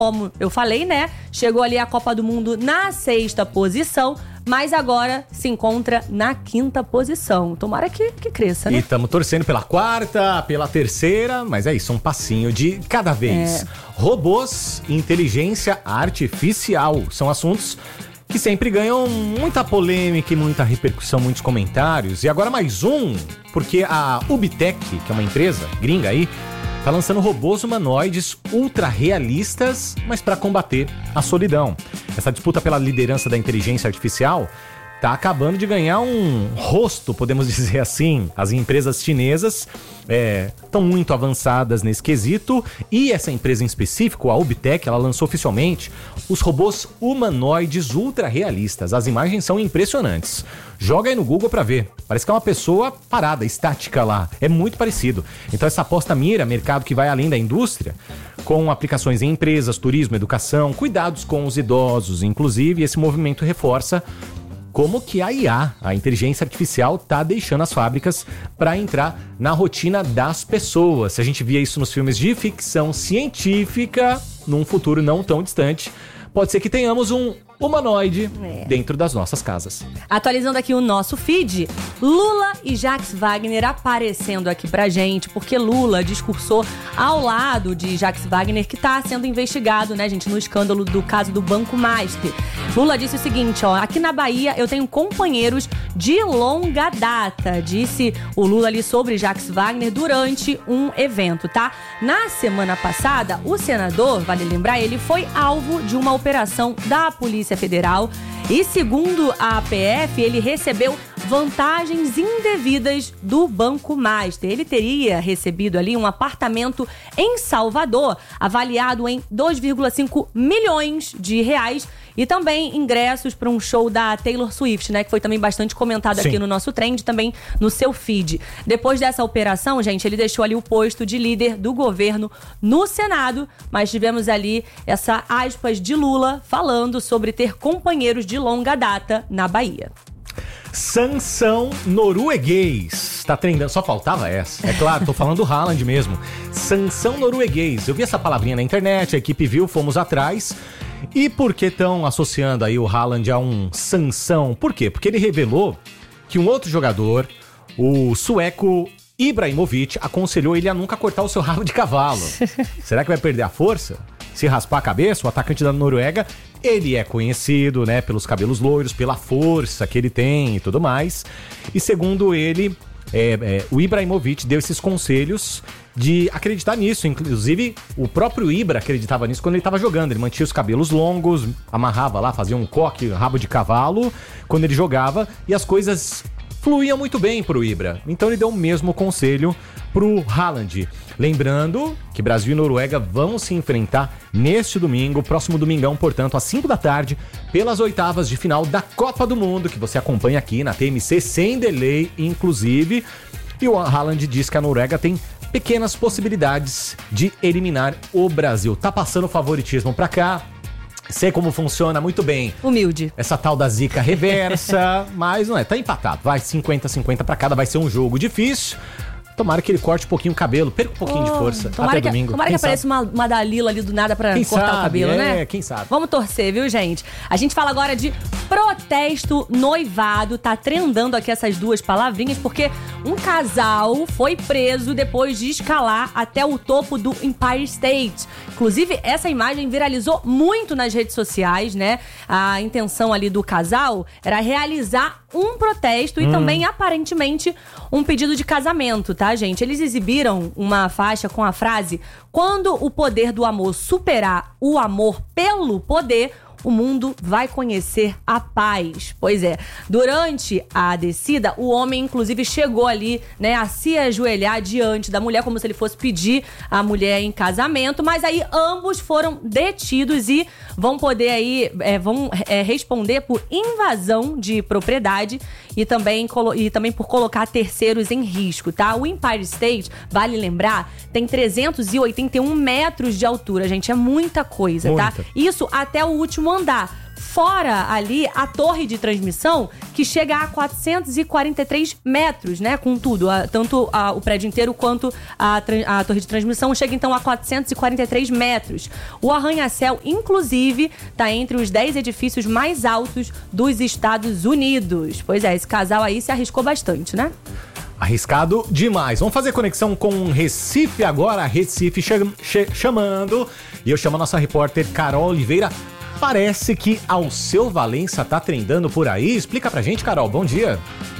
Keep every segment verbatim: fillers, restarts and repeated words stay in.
como eu falei, né? Chegou ali a Copa do Mundo na sexta posição, mas agora se encontra na quinta posição. Tomara que, que cresça, né? E estamos torcendo pela quarta, pela terceira, mas é isso, um passinho de cada vez. É. Robôs e inteligência artificial são assuntos que sempre ganham muita polêmica e muita repercussão, muitos comentários. E agora mais um, porque a Ubtech, que é uma empresa gringa aí, tá lançando robôs humanoides ultra realistas, mas para combater a solidão. Essa disputa pela liderança da inteligência artificial tá acabando de ganhar um rosto, podemos dizer assim. As empresas chinesas estão é, muito avançadas nesse quesito, e essa empresa em específico, a Ubtech, ela lançou oficialmente os robôs humanoides ultra realistas. As imagens são impressionantes. Joga aí no Google pra ver. Parece que é uma pessoa parada, estática lá. É muito parecido. Então essa aposta mira mercado que vai além da indústria, com aplicações em empresas, turismo, educação, cuidados com os idosos, inclusive. Esse movimento reforça como que a I A, a inteligência artificial, tá deixando as fábricas para entrar na rotina das pessoas. Se a gente via isso nos filmes de ficção científica, num futuro não tão distante, pode ser que tenhamos um humanoide é. dentro das nossas casas. Atualizando aqui o nosso feed, Lula e Jacques Wagner aparecendo aqui pra gente, porque Lula discursou ao lado de Jacques Wagner, que tá sendo investigado, né, gente, no escândalo do caso do Banco Master. Lula disse o seguinte, ó, aqui na Bahia eu tenho companheiros de longa data, disse o Lula ali sobre Jacques Wagner durante um evento, tá? Na semana passada, o senador, vale lembrar, ele foi alvo de uma operação da Polícia Federal e, segundo a A P F, ele recebeu vantagens indevidas do Banco Master. Ele teria recebido ali um apartamento em Salvador, avaliado em dois vírgula cinco milhões de reais, e também ingressos para um show da Taylor Swift, né? Que foi também bastante comentado Sim. aqui no nosso trend, também no seu feed. Depois dessa operação, gente, ele deixou ali o posto de líder do governo no Senado, mas tivemos ali essa aspas de Lula falando sobre ter companheiros de longa data na Bahia. Sanção norueguês. Tá trendando, só faltava essa. É claro, tô falando do Haaland mesmo. Sanção norueguês. Eu vi essa palavrinha na internet, a equipe viu, fomos atrás. E por que estão associando aí o Haaland a um sanção? Por quê? Porque ele revelou que um outro jogador, o sueco Ibrahimovic, aconselhou ele a nunca cortar o seu rabo de cavalo. Será que vai perder a força? Se raspar a cabeça? O atacante da Noruega, ele é conhecido, né, pelos cabelos loiros, pela força que ele tem e tudo mais. E segundo ele, é, é, o Ibrahimovic deu esses conselhos de acreditar nisso. Inclusive, o próprio Ibra acreditava nisso quando ele estava jogando. Ele mantinha os cabelos longos, amarrava lá, fazia um coque, rabo de cavalo, quando ele jogava, e as coisas fluíam muito bem pro Ibra. Então ele deu o mesmo conselho pro Haaland. Lembrando que Brasil e Noruega vão se enfrentar neste domingo, próximo domingão, portanto, às cinco da tarde, pelas oitavas de final da Copa do Mundo, que você acompanha aqui na T M C sem delay, inclusive. E o Haaland diz que a Noruega tem pequenas possibilidades de eliminar o Brasil. Tá passando favoritismo pra cá. Sei como funciona muito bem. Humilde. Essa tal da zica reversa, mas não é, tá empatado. Vai cinquenta a cinquenta pra cada, vai ser um jogo difícil. Tomara que ele corte um pouquinho o cabelo, perca um pouquinho oh, de força tomara até que, domingo. Tomara quem que apareça uma, uma Dalila ali do nada pra quem cortar sabe, o cabelo, é, né? quem sabe. Vamos torcer, viu, gente? A gente fala agora de protesto noivado. Tá trendando aqui essas duas palavrinhas, porque um casal foi preso depois de escalar até o topo do Empire State. Inclusive, essa imagem viralizou muito nas redes sociais, né? A intenção ali do casal era realizar um protesto e hum. também, aparentemente, um pedido de casamento, tá, gente? Eles exibiram uma faixa com a frase: quando o poder do amor superar o amor pelo poder, o mundo vai conhecer a paz. Pois é, durante a descida, o homem, inclusive, chegou ali, né, a se ajoelhar diante da mulher, como se ele fosse pedir a mulher em casamento, mas aí ambos foram detidos e vão poder aí, é, vão é, responder por invasão de propriedade e também, e também por colocar terceiros em risco, tá? O Empire State, vale lembrar, tem trezentos e oitenta e um metros de altura, gente, é muita coisa, muita. Tá? Isso até o último andar. Fora ali a torre de transmissão, que chega a quatrocentos e quarenta e três metros, né? Com tudo, a, tanto a, o prédio inteiro quanto a, a torre de transmissão chega então a quatrocentos e quarenta e três metros. O arranha-céu, inclusive, está entre os dez edifícios mais altos dos Estados Unidos. Pois é, esse casal aí se arriscou bastante, né? Arriscado demais. Vamos fazer conexão com Recife agora. Recife cham- ch- chamando. E eu chamo a nossa repórter Carol Oliveira. Parece que Alceu Valença tá trendando por aí. Explica pra gente, Carol. Bom dia.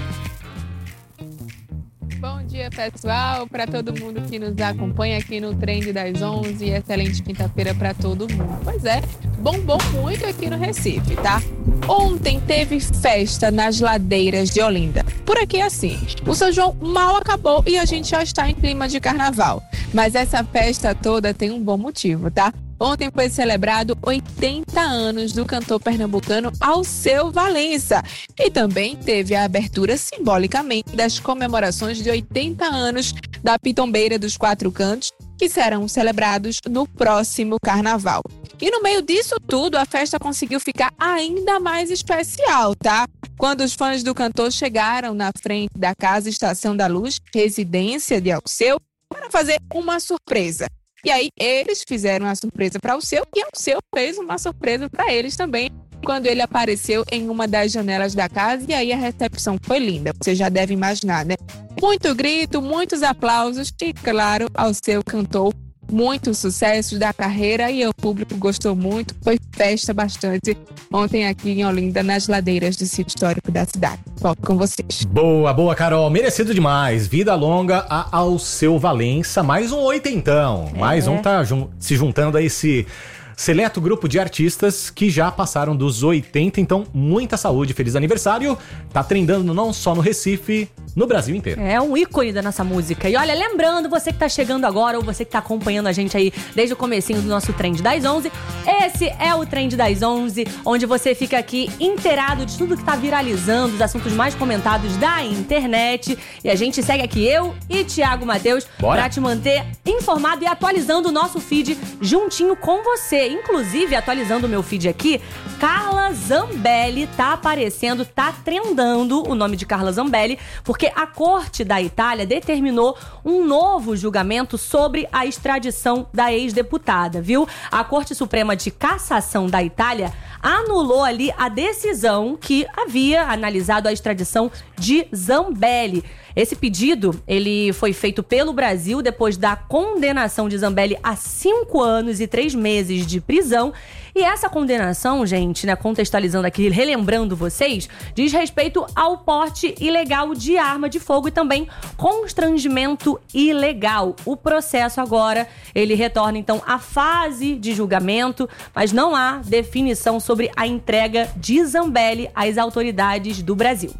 Bom dia, pessoal, para todo mundo que nos acompanha aqui no Trend das onze. Excelente quinta-feira para todo mundo. Pois é, bombou muito aqui no Recife, tá? Ontem teve festa nas ladeiras de Olinda. Por aqui é assim, o São João mal acabou e a gente já está em clima de carnaval. Mas essa festa toda tem um bom motivo, tá? Ontem foi celebrado oitenta anos do cantor pernambucano Alceu Valença. E também teve a abertura simbolicamente das comemorações de oitenta anos da Pitombeira dos Quatro Cantos, que serão celebrados no próximo carnaval. E no meio disso tudo, a festa conseguiu ficar ainda mais especial, tá? Quando os fãs do cantor chegaram na frente da Casa Estação da Luz, residência de Alceu, para fazer uma surpresa. E aí eles fizeram uma surpresa para o seu e o seu fez uma surpresa para eles também, quando ele apareceu em uma das janelas da casa. E aí a recepção foi linda, você já deve imaginar, né? Muito grito, muitos aplausos e, claro, Alceu cantou muitos sucessos da carreira e o público gostou muito. Foi festa bastante ontem aqui em Olinda, nas ladeiras do sítio histórico da cidade. Volto com vocês. Boa, boa, Carol. Merecido demais. Vida longa a Alceu Valença. Mais um oitentão. É. Mais um tá jun- se juntando a esse seleto grupo de artistas que já passaram dos oitenta. Então, muita saúde, feliz aniversário. Tá trendando não só no Recife, no Brasil inteiro. É um ícone da nossa música. E olha, lembrando, você que tá chegando agora ou você que tá acompanhando a gente aí desde o comecinho do nosso Trend das onze, esse é o Trend das onze, onde você fica aqui inteirado de tudo que tá viralizando, os assuntos mais comentados da internet. E a gente segue aqui, eu e Thiago Matheus, pra te manter informado e atualizando o nosso feed juntinho com você. Inclusive, atualizando o meu feed aqui, Carla Zambelli tá aparecendo, tá trendando o nome de Carla Zambelli, porque a Corte da Itália determinou um novo julgamento sobre a extradição da ex-deputada, viu? A Corte Suprema de Cassação da Itália anulou ali a decisão que havia analisado a extradição de Zambelli. Esse pedido, ele foi feito pelo Brasil depois da condenação de Zambelli a cinco anos e três meses de prisão. E essa condenação, gente, né, contextualizando aqui, relembrando vocês, diz respeito ao porte ilegal de arma de fogo e também constrangimento ilegal. O processo agora, ele retorna então à fase de julgamento, mas não há definição sobre a entrega de Zambelli às autoridades do Brasil.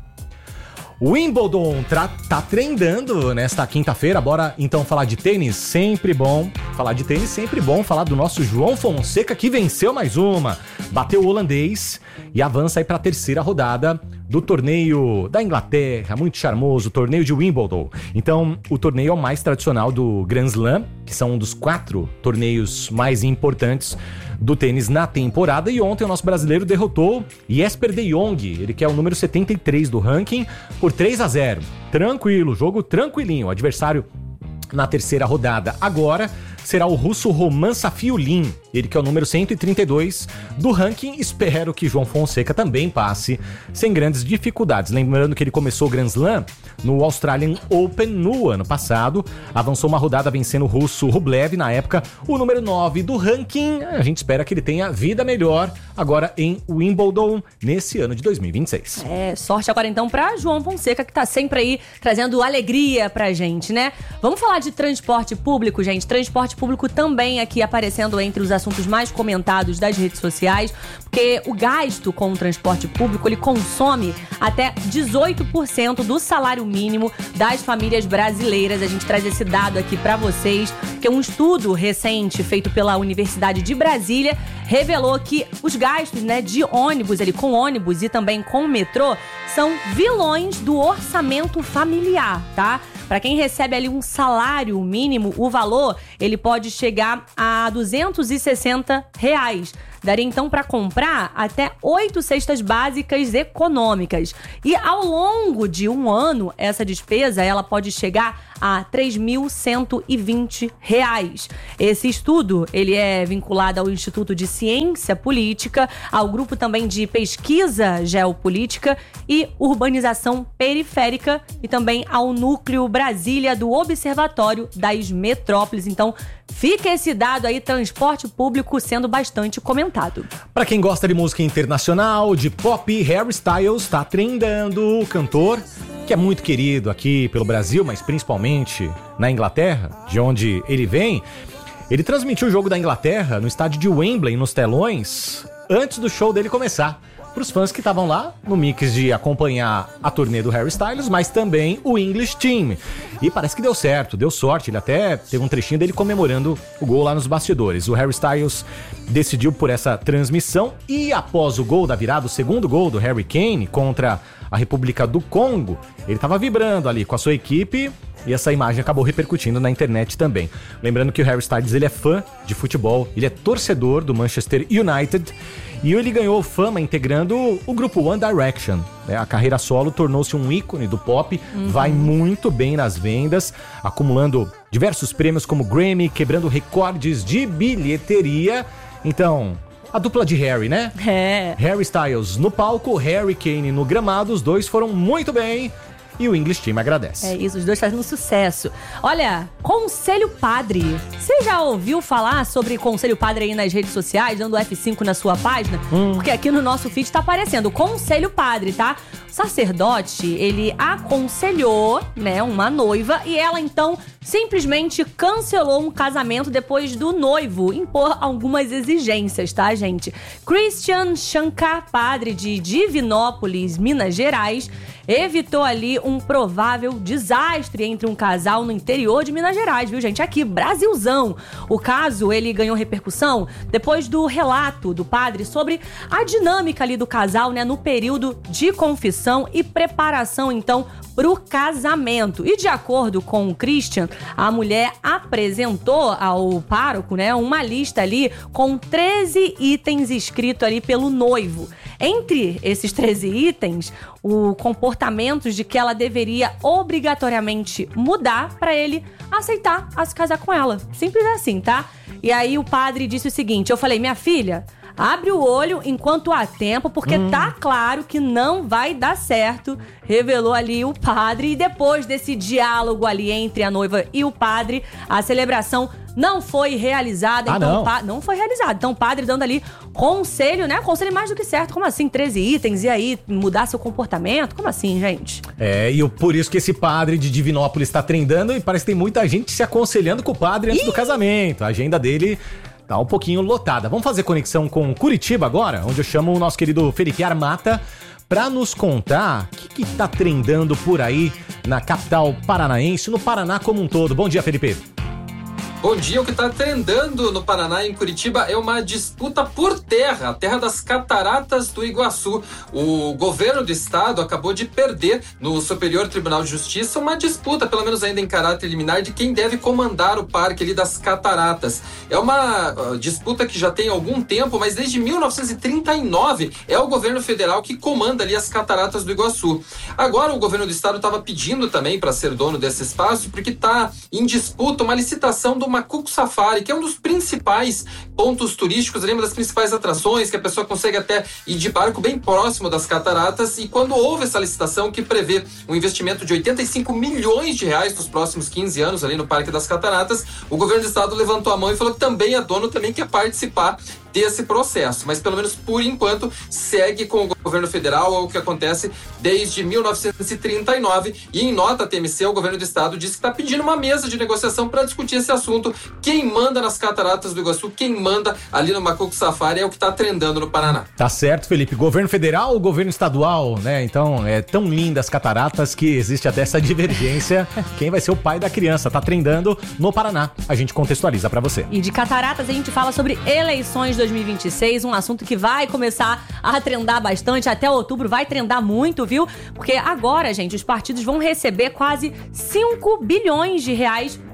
Wimbledon tra- tá trendando nesta quinta-feira. Bora então falar de tênis, sempre bom. Falar de tênis, sempre bom. Falar do nosso João Fonseca, que venceu mais uma. Bateu o holandês e avança aí pra terceira rodada do torneio da Inglaterra, muito charmoso, o torneio de Wimbledon. Então, o torneio é o mais tradicional do Grand Slam, que são um dos quatro torneios mais importantes do tênis na temporada. E ontem o nosso brasileiro derrotou Jesper de Jong, ele que é o número setenta e três do ranking, por três a zero. Tranquilo, jogo tranquilinho. O adversário na terceira rodada agora será o russo Roman Safiullin, ele que é o número cento e trinta e dois do ranking. Espero que João Fonseca também passe sem grandes dificuldades. Lembrando que ele começou o Grand Slam no Australian Open no ano passado, avançou uma rodada vencendo o russo Rublev, na época o número nove do ranking. A gente espera que ele tenha vida melhor agora em Wimbledon nesse ano de dois mil e vinte e seis. É, sorte agora então pra João Fonseca, que tá sempre aí trazendo alegria pra gente, né? Vamos falar de transporte público, gente. Transporte público também aqui aparecendo entre os assuntos mais comentados das redes sociais, porque o gasto com o transporte público, ele consome até dezoito por cento do salário mínimo das famílias brasileiras. A gente traz esse dado aqui pra vocês, que é um estudo recente feito pela Universidade de Brasília, revelou que os gastos, né, de ônibus, ali, com ônibus e também com metrô, são vilões do orçamento familiar, tá? Para quem recebe ali um salário mínimo, o valor, ele pode chegar a duzentos e sessenta reais. Daria então para comprar até oito cestas básicas econômicas. E ao longo de um ano, essa despesa ela pode chegar a três mil cento e vinte reais. Esse estudo ele é vinculado ao Instituto de Ciência Política, ao grupo também de pesquisa geopolítica e urbanização periférica e também ao Núcleo Brasília do Observatório das Metrópoles. Então, fica esse dado aí, transporte público sendo bastante comentado. Para quem gosta de música internacional, de pop, Harry Styles tá trendando. O cantor, que é muito querido aqui pelo Brasil, mas principalmente na Inglaterra, de onde ele vem, ele transmitiu o jogo da Inglaterra no estádio de Wembley, nos telões, antes do show dele começar. Para os fãs que estavam lá no mix de acompanhar a turnê do Harry Styles, mas também o English Team. E parece que deu certo, deu sorte. Ele até teve um trechinho dele comemorando o gol lá nos bastidores. O Harry Styles decidiu por essa transmissão e após o gol da virada, o segundo gol do Harry Kane contra a República do Congo, ele estava vibrando ali com a sua equipe e essa imagem acabou repercutindo na internet também. Lembrando que o Harry Styles ele é fã de futebol, ele é torcedor do Manchester United e ele ganhou fama integrando o grupo One Direction. A carreira solo tornou-se um ícone do pop, uhum. vai muito bem nas vendas, acumulando diversos prêmios como Grammy, quebrando recordes de bilheteria. Então, a dupla de Harry, né? É. Harry Styles no palco, Harry Kane no gramado, os dois foram muito bem. E o English Team agradece. É isso, os dois fazendo sucesso. Olha, Conselho Padre. Você já ouviu falar sobre Conselho Padre aí nas redes sociais, dando F cinco na sua página? Hum. Porque aqui no nosso feed tá aparecendo Conselho Padre, tá? O sacerdote, ele aconselhou, né, uma noiva e ela então simplesmente cancelou um casamento depois do noivo impor algumas exigências, tá, gente? Christian Shankar, padre de Divinópolis, Minas Gerais, evitou ali um provável desastre entre um casal no interior de Minas Gerais, viu, gente? Aqui, Brasilzão. O caso, ele ganhou repercussão depois do relato do padre sobre a dinâmica ali do casal, né, no período de confissão e preparação, então, pro casamento. E de acordo com o Christian, a mulher apresentou ao pároco, né, uma lista ali com treze itens escritos ali pelo noivo. Entre esses treze itens, o comportamento de que ela deveria obrigatoriamente mudar para ele aceitar a se casar com ela. Simples assim, tá? E aí o padre disse o seguinte, eu falei, minha filha, abre o olho enquanto há tempo, porque hum. tá claro que não vai dar certo, revelou ali o padre. E depois desse diálogo ali entre a noiva e o padre, a celebração não foi realizada. Ah, então, não. Pa- não foi realizada. Então o padre dando ali conselho, né? Conselho mais do que certo. Como assim? treze itens? E aí, mudar seu comportamento? Como assim, gente? É, e por isso que esse padre de Divinópolis tá trendando e parece que tem muita gente se aconselhando com o padre antes Ih! do casamento. A agenda dele tá um pouquinho lotada. Vamos fazer conexão com Curitiba agora, onde eu chamo o nosso querido Felipe Armata para nos contar o que, que tá trendando por aí na capital paranaense, no Paraná como um todo. Bom dia, Felipe. Bom dia, o que está trendando no Paraná, em Curitiba, é uma disputa por terra, a terra das Cataratas do Iguaçu. O governo do estado acabou de perder no Superior Tribunal de Justiça uma disputa, pelo menos ainda em caráter liminar, de quem deve comandar o parque ali das Cataratas. É uma uh, disputa que já tem algum tempo, mas desde mil novecentos e trinta e nove é o governo federal que comanda ali as Cataratas do Iguaçu. Agora o governo do estado estava pedindo também para ser dono desse espaço, porque está em disputa uma licitação do Macuco Safari, que é um dos principais pontos turísticos, uma das principais atrações, que a pessoa consegue até ir de barco bem próximo das cataratas. E quando houve essa licitação que prevê um investimento de oitenta e cinco milhões de reais nos próximos quinze anos ali no Parque das Cataratas, o governo do estado levantou a mão e falou que também é dono, também quer participar desse processo, mas pelo menos por enquanto segue com o governo federal, é o que acontece desde mil novecentos e trinta e nove, e em nota a T M C, o governo do estado disse que está pedindo uma mesa de negociação para discutir esse assunto. Quem manda nas Cataratas do Iguaçu, quem manda ali no Macuco Safari é o que está trendando no Paraná. Tá certo, Felipe. Governo federal ou governo estadual, né? Então, é tão linda as cataratas que existe até essa divergência. Quem vai ser o pai da criança? Tá trendando no Paraná. A gente contextualiza para você. E de cataratas a gente fala sobre eleições dois mil e vinte e seis, um assunto que vai começar a trendar bastante, até outubro vai trendar muito, viu? Porque agora, gente, os partidos vão receber quase cinco bilhões de reais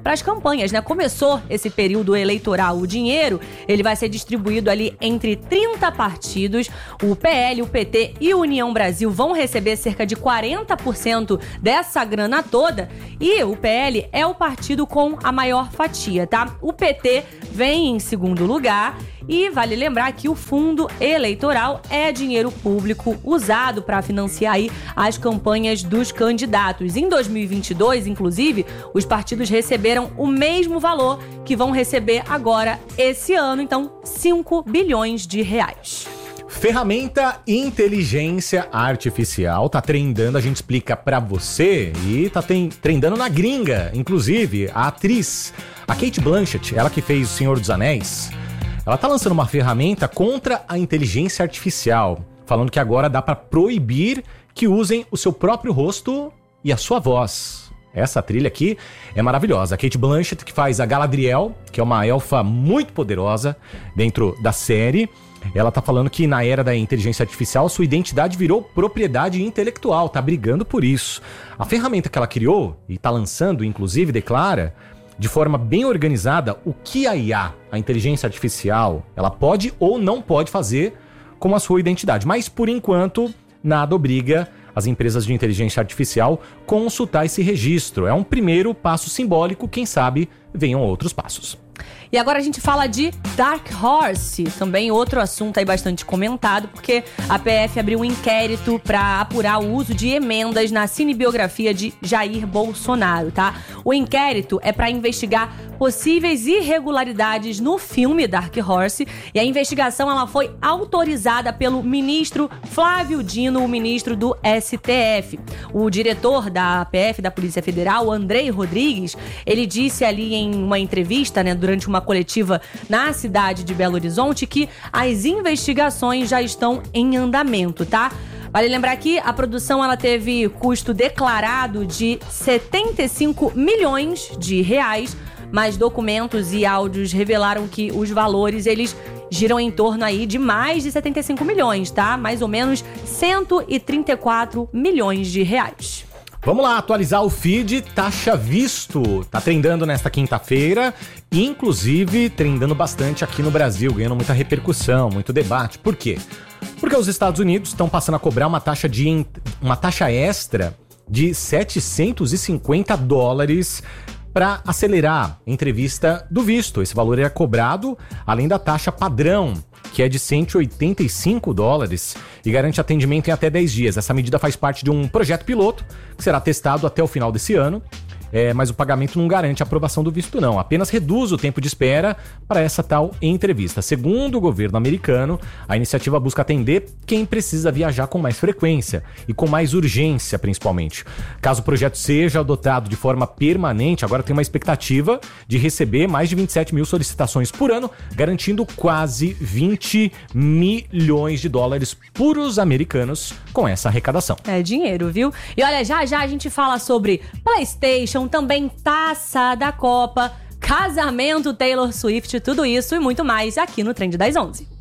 para as campanhas, né? Começou esse período eleitoral. O dinheiro, ele vai ser distribuído ali entre trinta partidos. O P L, o P T e o União Brasil vão receber cerca de quarenta por cento dessa grana toda. E o P L é o partido com a maior fatia, tá? O P T vem em segundo lugar. E vale lembrar que o fundo eleitoral é dinheiro público usado para financiar aí as campanhas dos candidatos. Em dois mil e vinte e dois, inclusive, os partidos receberam o mesmo valor que vão receber agora esse ano, então cinco bilhões de reais. Ferramenta inteligência artificial tá trendando, a gente explica pra você, e tá tem, trendando na gringa, inclusive a atriz, a Cate Blanchett, ela que fez O Senhor dos Anéis. Ela tá lançando uma ferramenta contra a inteligência artificial, falando que agora dá pra proibir que usem o seu próprio rosto e a sua voz. Essa trilha aqui é maravilhosa. A Cate Blanchett, que faz a Galadriel, que é uma elfa muito poderosa dentro da série, ela tá falando que na era da inteligência artificial sua identidade virou propriedade intelectual, tá brigando por isso. A ferramenta que ela criou e tá lançando, inclusive, declara de forma bem organizada o que a I A, a inteligência artificial, ela pode ou não pode fazer com a sua identidade. Mas, por enquanto, nada obriga as empresas de inteligência artificial consultar esse registro. É um primeiro passo simbólico, quem sabe venham outros passos. E agora a gente fala de Dark Horse, também outro assunto aí bastante comentado, porque a P F abriu um inquérito para apurar o uso de emendas na cinebiografia de Jair Bolsonaro, tá? O inquérito é para investigar possíveis irregularidades no filme Dark Horse, e a investigação ela foi autorizada pelo ministro Flávio Dino, o ministro do S T F. O diretor da P F, da Polícia Federal, Andrei Rodrigues, ele disse ali em uma entrevista, né, durante uma coletiva na cidade de Belo Horizonte, que as investigações já estão em andamento, tá? Vale lembrar que a produção ela teve custo declarado de setenta e cinco milhões de reais, mas documentos e áudios revelaram que os valores, eles giram em torno aí de mais de setenta e cinco milhões, tá? Mais ou menos cento e trinta e quatro milhões de reais. Vamos lá, atualizar o feed. Taxa Visto tá trendando nesta quinta-feira, inclusive trendando bastante aqui no Brasil, ganhando muita repercussão, muito debate. Por quê? Porque os Estados Unidos estão passando a cobrar uma taxa, de, uma taxa extra de setecentos e cinquenta dólares para acelerar a entrevista do visto. Esse valor é cobrado além da taxa padrão, que é de cento e oitenta e cinco dólares e garante atendimento em até dez dias. Essa medida faz parte de um projeto piloto que será testado até o final desse ano. É, mas o pagamento não garante a aprovação do visto, não. Apenas reduz o tempo de espera para essa tal entrevista. Segundo o governo americano, a iniciativa busca atender quem precisa viajar com mais frequência e com mais urgência, principalmente. Caso o projeto seja adotado de forma permanente, agora tem uma expectativa de receber mais de vinte e sete mil solicitações por ano, garantindo quase vinte milhões de dólares puros americanos com essa arrecadação. É dinheiro, viu? E olha, já já a gente fala sobre PlayStation, também Taça da Copa, casamento Taylor Swift, tudo isso e muito mais aqui no Trend das onze.